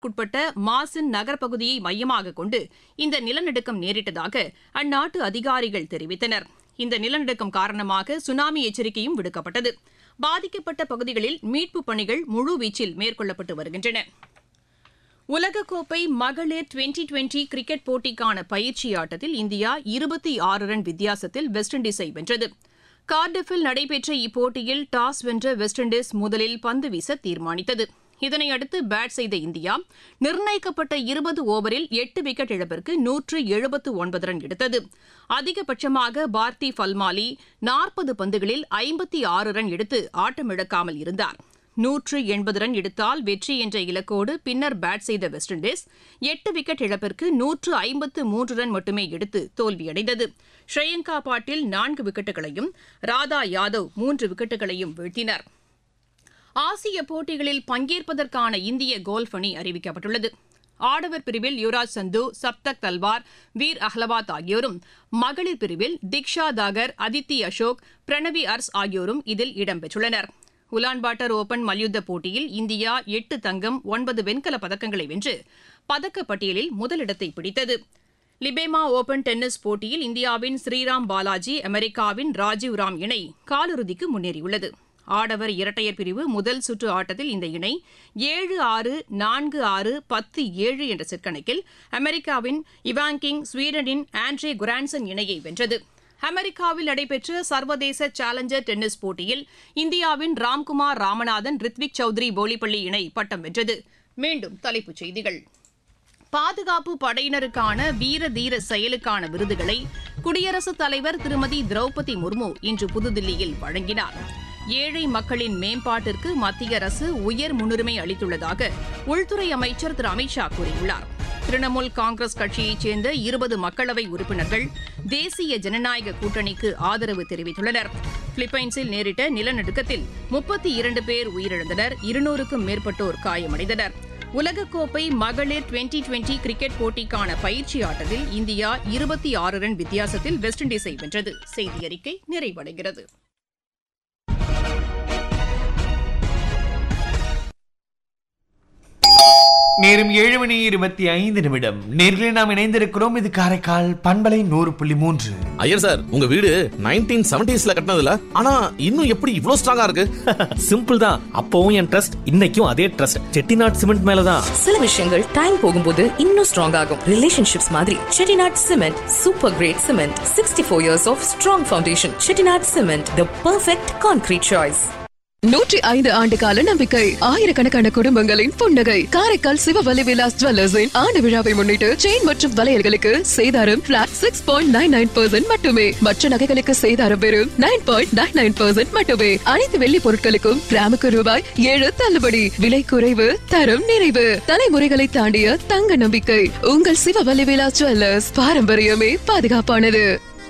க்குட்பட்ட மாசின் நகர்ப்பகுதியை மையமாக கொண்டு இந்த நிலநடுக்கம் நேரிட்டதாக அந்நாட்டு அதிகாரிகள் தெரிவித்தனர். இந்த நிலநடுக்கம் காரணமாக சுனாமி எச்சரிக்கையும் விடுக்கப்பட்டது. பாதிக்கப்பட்ட பகுதிகளில் மீட்புப் பணிகள் முழுவீச்சில் மேற்கொள்ளப்பட்டு வருகின்றன. உலகக்கோப்பை மகளிர் டுவெண்டி கிரிக்கெட் போட்டிக்கான பயிற்சி ஆட்டத்தில் இந்தியா 26 ரன் வித்தியாசத்தில் வெஸ்ட் இண்டீஸை வென்றது. கார்டிஃபில் நடைபெற்ற இப்போட்டியில் டாஸ் வென்ற வெஸ்ட் இண்டீஸ் முதலில் பந்து வீச தீர்மானித்தது. இதனையடுத்து பேட் செய்த இந்தியா நிர்ணயிக்கப்பட்ட 20 ஓவரில் 8 விக்கெட் இழப்பிற்கு 179 ரன் எடுத்தது. அதிகபட்சமாக பார்த்தி பல்மாலி 40 பந்துகளில் 56 ரன் எடுத்து ஆட்டமிழக்காமல் இருந்தார். 180 ரன் எடுத்தால் வெற்றி என்ற இலக்கோடு பின்னர் பேட் செய்த வெஸ்ட் இண்டீஸ் 8 விக்கெட் இழப்பிற்கு 153 ரன் மட்டுமே எடுத்து தோல்வியடைந்தது. ஸ்ரேயங்கா பாட்டீல் 4 விக்கெட்டுகளையும் ராதா யாதவ் 3 விக்கெட்டுகளையும் வீழ்த்தினர். ஆசிய போட்டிகளில் பங்கேற்பதற்கான இந்திய கோல்ஃப் அணி அறிவிக்கப்பட்டுள்ளது. ஆடவர் பிரிவில் யுவராஜ் சந்து, சப்தக் தல்வார், வீர் அஹ்லவாத் ஆகியோரும், மகளிர் பிரிவில் திக்ஷா தாகர், அதித்தி அசோக், பிரணவி அர்ஸ் ஆகியோரும் இதில் இடம்பெற்றுள்ளனர். உலான்பாட்டர் ஓபன் மல்யுத்த போட்டியில் இந்தியா 8 தங்கம் 9 வெண்கலப் பதக்கங்களை வென்று பதக்கப்பட்டியலில் முதலிடத்தை பிடித்தது. லிபேமா ஓபன் டென்னிஸ் போட்டியில் இந்தியாவின் ஸ்ரீராம் பாலாஜி, அமெரிக்காவின் ராஜீவ் ராம் இணை காலிறுதிக்கு முன்னேறியுள்ளது. ஆடவர் இரட்டையர் பிரிவு முதல் சுற்று ஆட்டத்தில் இந்த இணை 7-6, 4-6, 10-7 என்ற செட் கணக்கில் அமெரிக்காவின் இவாங்கிங், ஸ்வீடனின் ஆண்ட்ரே குரான்சன் இணையை வென்றது. அமெரிக்காவில் நடைபெற்ற சர்வதேச சேலஞ்சர் டென்னிஸ் போட்டியில் இந்தியாவின் ராம்குமார் ராமநாதன், ரித்விக் சௌத்ரி போலிப்பள்ளி இணை பட்டம் வென்றது. மீண்டும் தலைப்புச் செய்திகள். பாதுகாப்பு படையினருக்கான வீர தீர செயலுக்கான விருதுகளை குடியரசுத் தலைவர் திருமதி திரௌபதி முர்மு இன்று புதுதில்லியில் வழங்கினார். ஏழை மக்களின் மேம்பாட்டிற்கு மத்திய அரசு உயர் முன்னுரிமை அளித்துள்ளதாக உள்துறை அமைச்சர் திரு அமித்ஷா கூறியுள்ளார். திரிணாமுல் காங்கிரஸ் கட்சியைச் சேர்ந்த 20 மக்களவை உறுப்பினர்கள் தேசிய ஜனநாயக கூட்டணிக்கு ஆதரவு தெரிவித்துள்ளனர். பிலிப்பைன்ஸில் நேரிட்ட நிலநடுக்கத்தில் 32 பேர் உயிரிழந்தனர், 200க்கும் மேற்பட்டோர் காயமடைந்தனர். உலகக்கோப்பை மகளிர் டுவெண்டி கிரிக்கெட் போட்டிக்கான பயிற்சி ஆட்டத்தில் இந்தியா 26 ரன் வித்தியாசத்தில் வெஸ்ட் இண்டீஸை வென்றது. செய்தி அறிக்கை நிறைவடைகிறது. நேரம் 7:25. நேர்களை நாம் இணைந்திருக்கிறோம். இது காரைக்கால் பண்பலை 100.3. ஐயர் சார், உங்க வீடு 1970s கட்டினதுல, ஆனா இன்னும் எப்படி இவ்ளோ ஸ்ட்ராங்கா இருக்கு? சிம்பிள் தான். அப்பவும் என் ட்ரஸ்ட், இன்னைக்கும் அதே ட்ரஸ்ட். செட்டிநாட் சிமெண்ட் மேலதான். சில விஷயங்கள் டைம் போகும்போது இன்னும் ஸ்ட்ராங் ஆகும். ரிலேஷன்ஷிப்ஸ் மாதிரி Chettinad cement super great cement. 64 years of strong foundation. Chettinad cement, the perfect concrete choice. 105 ஆண்டு கால நம்பிக்கை, ஆயிரக்கணக்கான குடும்பங்களின் புன்னகை. காரைக்கால் சிவவலி விலாஸ் ஜுவல்லர்ஸின் ஆண்டு விழாவை முன்னிட்டு செயின் மற்றும் வளையல்களுக்கு சேதாரம் பிளாட் 6.99% மட்டுமே. மற்ற நகைகளுக்கு சேதாரம் வெறும் 9.99% மட்டுமே. அனைத்து வெள்ளி பொருட்களுக்கும் கிராமுக்கு ரூபாய் 7 தள்ளுபடி. விலை குறைவு, தரம் நிறைவு. தலைமுறைகளை தாண்டிய தங்க நம்பிக்கை. உங்கள் சிவவலி விலாஸ் ஜுவல்லர்ஸ். பாரம்பரியமே பாதுகாப்பானது.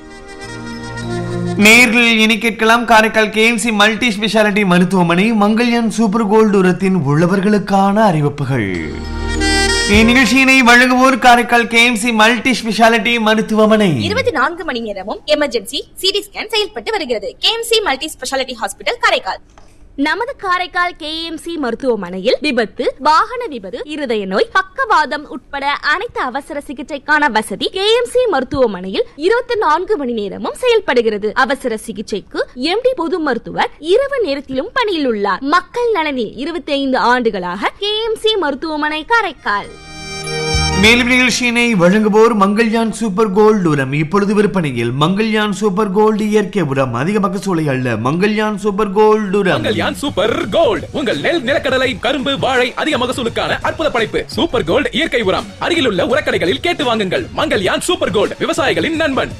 நேர்களில் இனி கேட்கலாம். காரைக்கால் KMC மல்டி ஸ்பெஷாலிட்டி மருத்துவமனை மங்கள்யான் சூப்பர் கோல்டு உரத்தின் உள்ளவர்களுக்கான அறிவிப்புகள். இந்நிகழ்ச்சியினை வழங்குவோர் காரைக்கால் KMC மல்டி ஸ்பெஷாலிட்டி மருத்துவமனை. 24 மணி நேரமும் எமர்ஜென்சி சிடி ஸ்கேன் செயல்பட்டு வருகிறது. KMC multi speciality hospital Karaikal. நமது காரைக்கால் KMC மருத்துவமனையில் விபத்து, வாகன விபத்து, இருதய நோய், பக்கவாதம் உட்பட அனைத்து அவசர சிகிச்சைக்கான வசதி KMC மருத்துவமனையில் 24 மணி நேரமும் செயல்படுகிறது. அவசர சிகிச்சைக்கு MD பொது மருத்துவர் இரவு நேரத்திலும் பணியில் உள்ளார். மக்கள் நலனில் 25 ஆண்டுகளாக KMC மருத்துவமனை காரைக்கால். மேலும் நிகழ்ச்சியினை வழங்குவோர் மங்கள்யான் சூப்பர் கோல்டு உரம். இப்பொழுது விற்பனையில் மங்கள்யான் சூப்பர் கோல்டு இயற்கை உரம். அதிக மகசூலை அல்ல. மங்கள்யான் சூப்பர் கோல்டு உரம். மங்கள்யான் சூப்பர் கோல்டு உங்கள் நெல், நிலக்கடலை, கரும்பு, வாழை அதிக மகசூலுக்கான அற்புத படைப்பு. சூப்பர் கோல்டு இயற்கை உரம் அருகிலுள்ள உரக்கடைகளில் கேட்டு வாங்குங்கள். மங்கள்யான் சூப்பர் கோல்டு, விவசாயிகளின் நண்பன்.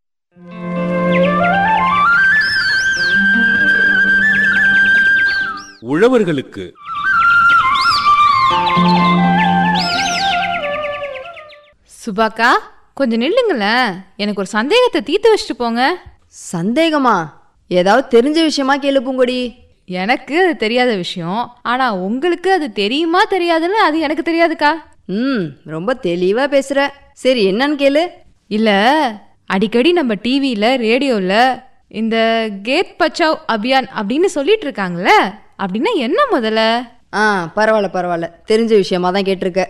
உழவர்களுக்கு சுபாக்கா, கொஞ்சம் நில்லுங்களேன். எனக்கு ஒரு சந்தேகத்தை தீர்த்து வச்சுட்டு போங்க. சந்தேகமா? ஏதாவது தெரிஞ்ச விஷயமா கேளு பூங்கொடி. எனக்கு அது தெரியாத விஷயம், ஆனா உங்களுக்கு அது தெரியுமா தெரியாதுன்னு அது எனக்கு தெரியாதுக்கா. ரொம்ப தெளிவா பேசுற. சரி, என்னன்னு கேளு. இல்ல, அடிக்கடி நம்ம டிவியில ரேடியோல இந்த கேட் பச்சாவ் அபியான் அப்படின்னு சொல்லிட்டு இருக்காங்கல்ல, அப்படின்னா என்ன முதல்ல? பரவாயில்ல தெரிஞ்ச விஷயமா தான் கேட்டிருக்க.